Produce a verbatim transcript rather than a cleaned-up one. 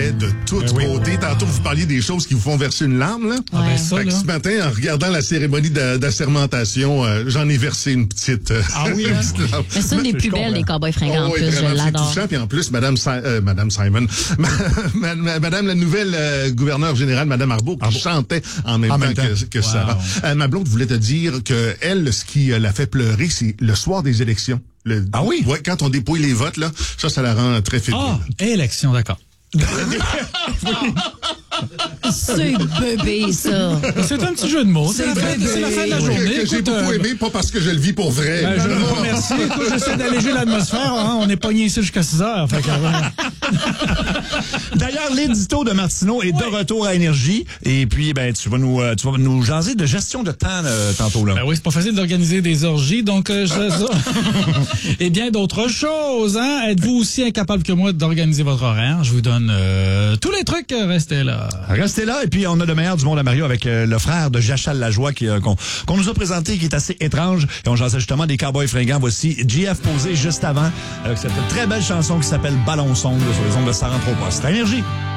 était de toute oui. beauté. Tantôt, vous parliez des choses qui vous font verser une larme, là. Ah ben ça, Fait que là. ce matin, en regardant la cérémonie d'a- d'assermentation, euh, j'en ai versé une petite... euh, Ah oui, une hein? petite larme. Mais c'est une des plus belles, les cowboys fringants, en Oh, oui, plus. vraiment, Je c'est l'adore. touchant. Puis en plus, Madame, Si- euh, Madame Simon, ma- ma- Madame la nouvelle euh, gouverneure générale, Madame Arbault, qui Arbault. chantait en même En temps, même temps. que, que Wow. Sarah. Euh, ma blonde voulait te dire que elle, ce qui euh, l'a fait pleurer, c'est le soir des élections. Le, Ah oui? Ouais, quand on dépouille les votes, là, ça, ça la rend très fébrile. Ah, élection, d'accord. C'est bébé, ça. C'est un petit jeu de mots. C'est la, fin- bébé. c'est la fin de la Que- journée. que j'ai Écoute, beaucoup euh, aimé, pas parce que je le vis pour vrai. ben, je vous remercie. Écoute, j'essaie d'alléger l'atmosphère. Hein. On est pogné ici jusqu'à six heures. Fait que, euh, D'ailleurs, l'édito de Martineau est de retour à Énergie. Et puis, ben, tu vas nous, euh, tu vas nous jaser de gestion de temps euh, tantôt, là. Ben oui, c'est pas facile d'organiser des orgies, donc euh, je... et bien d'autres choses. Hein? Êtes-vous aussi incapable que moi d'organiser votre horaire? Je vous donne euh, tous les trucs. Restez là. Restez là, et puis on a le meilleur du monde à Mario avec euh, le frère de Jachal Lajoie qui, euh, qu'on, qu'on nous a présenté, qui est assez étrange. Et on jasait justement des cowboys fringants. Voici J F posé juste avant avec cette très belle chanson qui s'appelle Ballon Sonde sur les ondes de Saran Trop Poste. C'est Énergie.